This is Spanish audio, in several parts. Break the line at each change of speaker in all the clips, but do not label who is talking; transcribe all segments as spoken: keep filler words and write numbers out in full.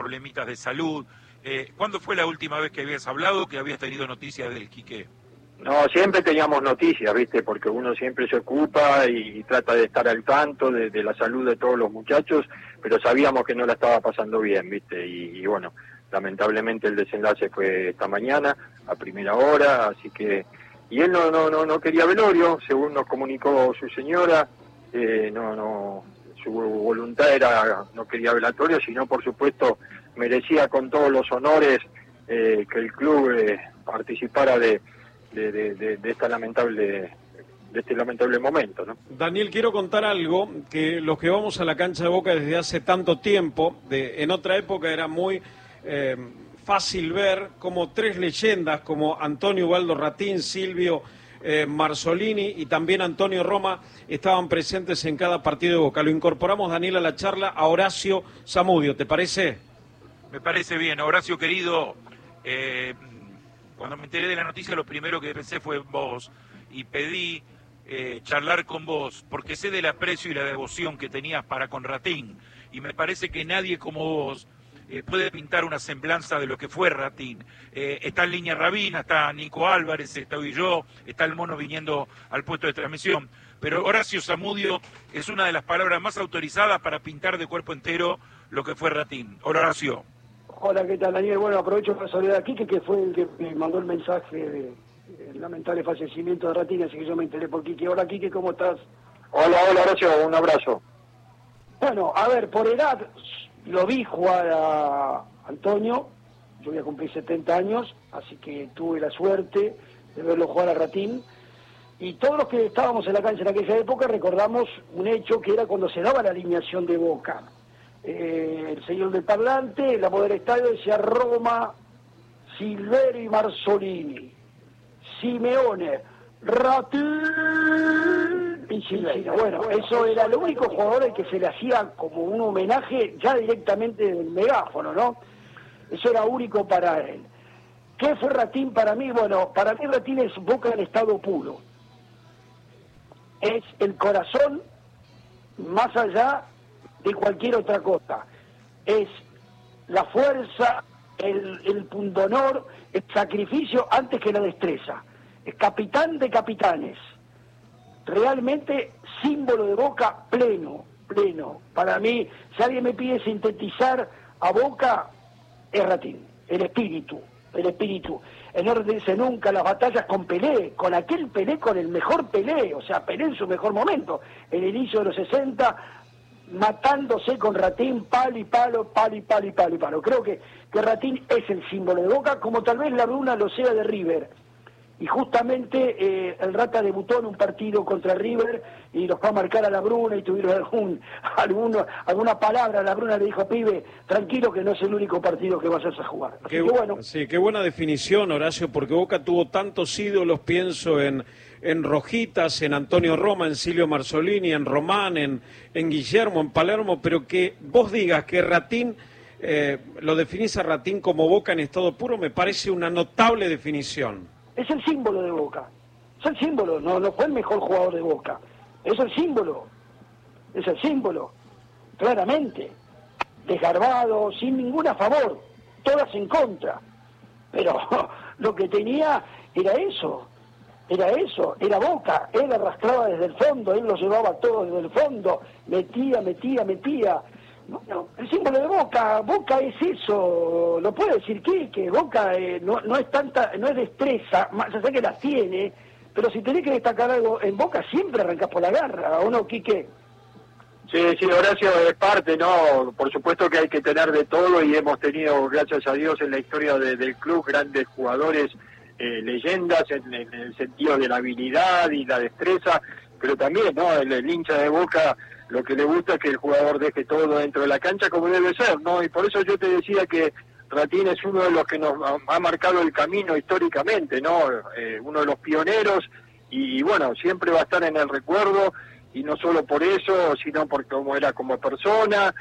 problemitas de salud. Eh, ¿Cuándo fue la última vez que habías hablado, que habías tenido noticias del Quique?
No, siempre teníamos noticias, ¿viste? Porque uno siempre se ocupa y, y trata de estar al tanto de, de la salud de todos los muchachos, pero sabíamos que no la estaba pasando bien, ¿viste? Y, y bueno, lamentablemente el desenlace fue esta mañana, a primera hora, así que... Y él no no no no quería velorio, según nos comunicó su señora, eh, no no su voluntad era, no quería velatorio, sino por supuesto merecía con todos los honores eh, que el club eh, participara de, de, de, de, de esta lamentable de este lamentable momento, ¿no?
Daniel, quiero contar algo, que los que vamos a la cancha de Boca desde hace tanto tiempo, de, en otra época era muy eh, fácil ver como tres leyendas como Antonio Ubaldo Ratín, Silvio eh, Marzolini y también Antonio Roma estaban presentes en cada partido de Boca. Lo incorporamos, Daniel, a la charla a Horacio Zamudio, ¿te parece?
Me parece bien. Horacio, querido, eh, cuando me enteré de la noticia lo primero que pensé fue en vos y pedí eh, charlar con vos porque sé del aprecio y la devoción que tenías para con Ratín y me parece que nadie como vos eh, puede pintar una semblanza de lo que fue Ratín. Eh, está en línea Rabina, está Nico Álvarez, estoy yo, está el Mono viniendo al puesto de transmisión, pero Horacio Zamudio es una de las palabras más autorizadas para pintar de cuerpo entero lo que fue Ratín. Horacio.
Hola, ¿qué tal, Daniel? Bueno, aprovecho para saludar a Quique, que fue el que me mandó el mensaje de el lamentable fallecimiento de Ratín, así que yo me enteré por Quique. Hola, Quique, ¿cómo estás?
Hola, hola, Horacio, un abrazo.
Bueno, a ver, por edad lo vi jugar a Antonio, yo voy a cumplir setenta años, así que tuve la suerte de verlo jugar a Ratín, y todos los que estábamos en la cancha en aquella época recordamos un hecho que era cuando se daba la alineación de Boca. Eh, el señor del parlante, la poder estadio decía Roma, Silveri y Marzolini, Simeone, Ratín y Silveira. Bueno, eso era el único jugador al que se le hacía como un homenaje ya directamente del megáfono, ¿no? Eso era único para él. ¿Qué fue Ratín para mí? Bueno, para mí Ratín es Boca en estado puro. Es el corazón más allá de cualquier otra cosa. Es la fuerza, el, el pundonor, el sacrificio antes que la destreza. Es capitán de capitanes. Realmente símbolo de Boca pleno, pleno. Para mí, si alguien me pide sintetizar a Boca, es Ratín, el espíritu, el espíritu. El no rendirse nunca las batallas con Pelé, con aquel Pelé, con el mejor Pelé, o sea, Pelé en su mejor momento, en el inicio de los sesenta, matándose con Ratín, palo y palo, palo y palo y palo y palo. Creo que, que Ratín es el símbolo de Boca, como tal vez la Bruna lo sea de River. Y justamente eh, el Rata debutó en un partido contra River y los fue a marcar a la Bruna y tuvieron algún, alguno, alguna palabra. La Bruna le dijo, pibe, tranquilo que no es el único partido que vas a jugar. Así
qué,
que bueno.
Sí, qué buena definición, Horacio, porque Boca tuvo tantos ídolos, pienso en, en Rojitas, en Antonio Roma, en Silvio Marzolini, en Román, en, en Guillermo, en Palermo, pero que vos digas que Ratín, eh, lo definís a Ratín como Boca en estado puro, me parece una notable definición.
Es el símbolo de Boca, es el símbolo, no, no fue el mejor jugador de Boca, es el símbolo, es el símbolo, claramente, desgarbado, sin ninguna favor, todas en contra, pero lo que tenía era eso, era eso, era Boca, él arrastraba desde el fondo, él lo llevaba todo desde el fondo, metía, metía, metía. Bueno, el símbolo de Boca, Boca es eso, lo puede decir Quique, Boca eh, no, no es tanta, no es destreza, más allá que las tiene, pero si tenés que destacar algo en Boca siempre arrancás por la garra, ¿o no, Quique?
Sí, sí, Horacio, es parte, ¿no? Por supuesto que hay que tener de todo y hemos tenido, gracias a Dios, en la historia de, del club grandes jugadores, eh, leyendas en, en el sentido de la habilidad y la destreza, pero también, ¿no? El, el hincha de Boca lo que le gusta es que el jugador deje todo dentro de la cancha como debe ser, ¿no? Y por eso yo te decía que Ratín es uno de los que nos ha, ha marcado el camino históricamente, ¿no? Eh, uno de los pioneros y, y bueno, siempre va a estar en el recuerdo y no solo por eso, sino por cómo era como persona,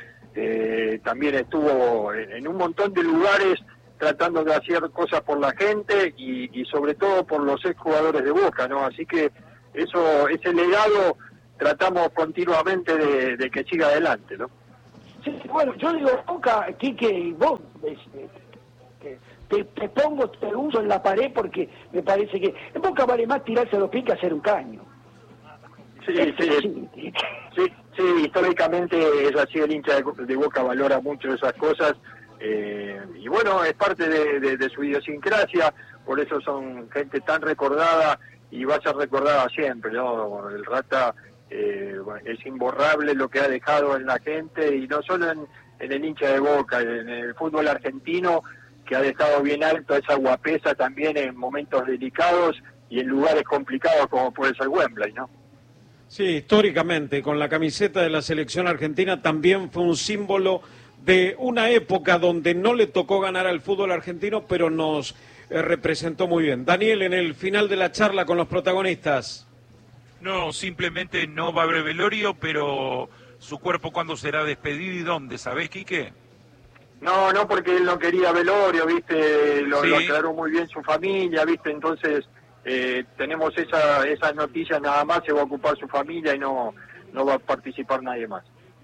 eh, también estuvo en, en un montón de lugares tratando de hacer cosas por la gente y, y sobre todo por los exjugadores de Boca, ¿no? Así que eso, ese legado tratamos continuamente de, de que siga adelante, ¿no?
Sí, bueno, yo digo, Boca, Quique, y vos, este, te, te, te pongo, te uso en la pared porque me parece que en Boca vale más tirarse a los pies que hacer un caño.
Sí, sí, sí, sí, sí, históricamente es así, el hincha de, de Boca valora mucho esas cosas, eh, y bueno, es parte de, de, de su idiosincrasia, por eso son gente tan recordada y va a ser recordada siempre, ¿no? El Rata eh, es imborrable lo que ha dejado en la gente, y no solo en, en el hincha de Boca, en el fútbol argentino, que ha dejado bien alto esa guapesa también en momentos delicados y en lugares complicados como puede ser Wembley, ¿no?
Sí, históricamente, con la camiseta de la selección argentina también fue un símbolo de una época donde no le tocó ganar al fútbol argentino, pero nos eh, representó muy bien. Daniel, en el final de la charla con los protagonistas.
No, simplemente no va a haber velorio, pero su cuerpo ¿cuándo será despedido y dónde? ¿Sabés, Quique?
No, no, porque él no quería velorio, ¿viste? Lo,
Sí.
lo aclaró muy bien su familia, ¿viste? Entonces... Eh, tenemos esa, esas noticias nada más, se va a ocupar su familia y no, no va a participar nadie más.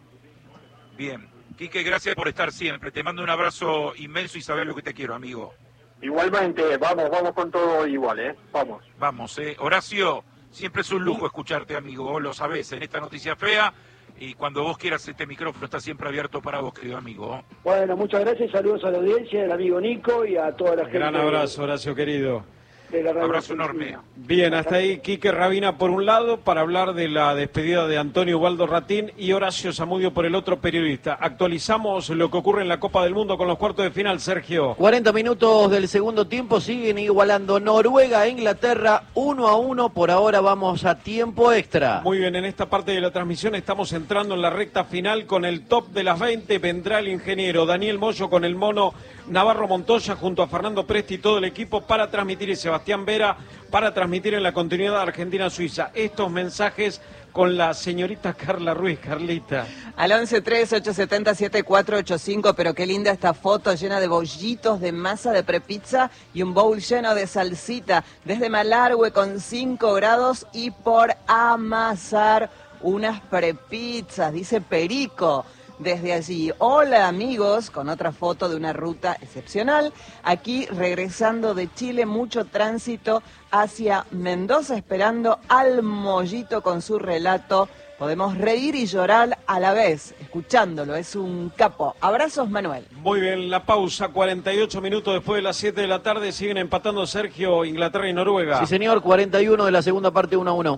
Bien. Quique, gracias por estar siempre. Te mando un abrazo inmenso y sabés lo que te quiero, amigo.
Igualmente, vamos, vamos con todo igual, ¿eh? Vamos.
Vamos, eh. Horacio, siempre es un lujo escucharte, amigo. Vos lo sabés, en esta noticia fea. Y cuando vos quieras, este micrófono está siempre abierto para vos, querido amigo.
Bueno, muchas gracias, saludos a la audiencia, al amigo Nico y a toda la gente.
Gran abrazo, Horacio, querido.
Abrazo enorme.
Bien, hasta ahí Quique Rabina por un lado para hablar de la despedida de Antonio Ubaldo Ratín y Horacio Zamudio por el otro periodista. Actualizamos lo que ocurre en la Copa del Mundo con los cuartos de final, Sergio.
cuarenta minutos del segundo tiempo, siguen igualando Noruega e Inglaterra uno a uno, por ahora vamos a tiempo extra.
Muy bien, en esta parte de la transmisión estamos entrando en la recta final con el top de las veinte, vendrá el ingeniero Daniel Moyo con el mono Navarro Montoya junto a Fernando Presti y todo el equipo para transmitir, y Sebastián Vera para transmitir en la continuidad Argentina-Suiza. Estos mensajes con la señorita Carla Ruiz. Carlita.
Al once tres ocho siete cero siete cuatro ocho cinco, pero qué linda esta foto llena de bollitos de masa de prepizza y un bowl lleno de salsita desde Malargüe con cinco grados y por amasar unas prepizzas, dice Perico. Desde allí, hola amigos, con otra foto de una ruta excepcional. Aquí regresando de Chile, mucho tránsito hacia Mendoza, esperando al Mollito con su relato. Podemos reír y llorar a la vez, escuchándolo, es un capo. Abrazos, Manuel.
Muy bien, la pausa, cuarenta y ocho minutos después de las siete de la tarde, siguen empatando Sergio, Inglaterra y Noruega.
Sí señor, cuarenta y uno de la segunda parte, uno a uno.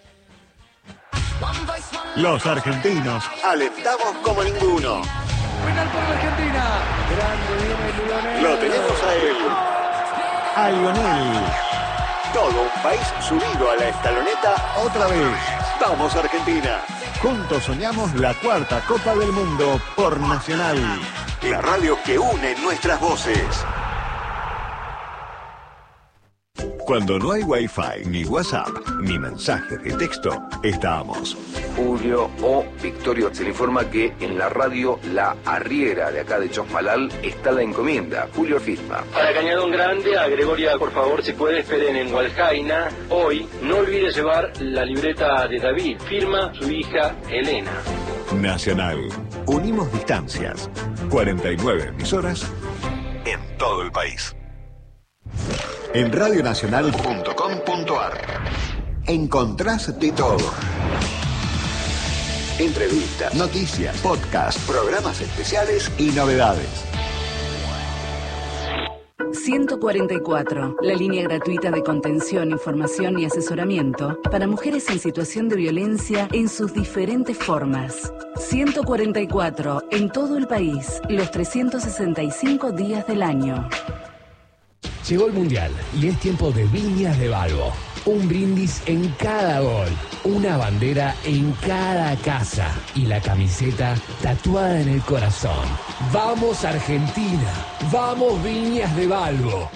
Los argentinos alentamos como ninguno.
Penal por la Argentina. Grande Lionel.
Lo tenemos a él, a Lionel. Todo un país subido a la escaloneta otra vez. Vamos Argentina. Juntos soñamos la cuarta Copa del Mundo por Nacional. La radio que une nuestras voces. Cuando no hay Wi-Fi, ni WhatsApp, ni mensajes de texto, estamos.
Julio o Victorio, se le informa que en la radio La Arriera de acá de Chosmalal está la encomienda. Julio firma.
Para Cañadón Grande, a Gregoria, por favor, si puede, esperen en Hualjaina. Hoy, no olvide llevar la libreta de David. Firma su hija Elena.
Nacional. Unimos distancias. cuarenta y nueve emisoras en todo el país. En radionacional punto com punto ar encontrás de todo. Entrevistas, noticias, podcasts, programas especiales y novedades.
ciento cuarenta y cuatro, la línea gratuita de contención, información y asesoramiento para mujeres en situación de violencia en sus diferentes formas. ciento cuarenta y cuatro, en todo el país, los trescientos sesenta y cinco días del año.
Llegó el Mundial y es tiempo de Viñas de Balbo. Un brindis en cada gol, una bandera en cada casa y la camiseta tatuada en el corazón. ¡Vamos Argentina! ¡Vamos Viñas de Balbo!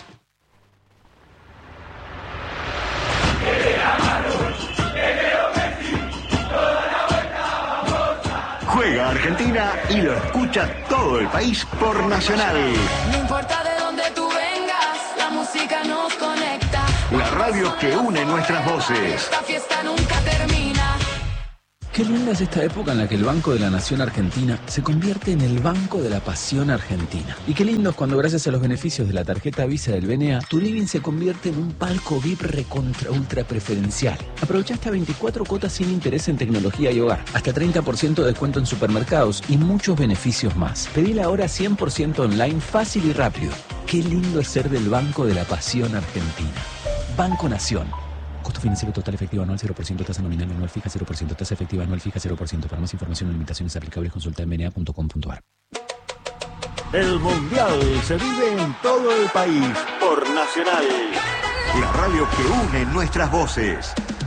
Juega Argentina y lo escucha todo el país por Nacional.
No importa de dónde tú vengas, la música nos conecta.
La radio que une nuestras voces.
Esta fiesta nunca termina.
Qué linda es esta época en la que el Banco de la Nación Argentina se convierte en el Banco de la Pasión Argentina. Y qué lindo es cuando gracias a los beneficios de la tarjeta Visa del B N A, tu living se convierte en un palco V I P recontra ultra preferencial. Aprovecha hasta veinticuatro cuotas sin interés en tecnología y hogar, hasta treinta por ciento de descuento en supermercados y muchos beneficios más. Pedila ahora cien por ciento online, fácil y rápido. Qué lindo es ser del Banco de la Pasión Argentina. Banco Nación. Costo financiero total efectivo anual cero por ciento, tasa nominal anual fija cero por ciento, tasa efectiva anual fija cero por ciento. Para más información y limitaciones aplicables consulta en b n a punto com punto a r.
El Mundial se vive en todo el país por Nacional, la radio que une nuestras voces.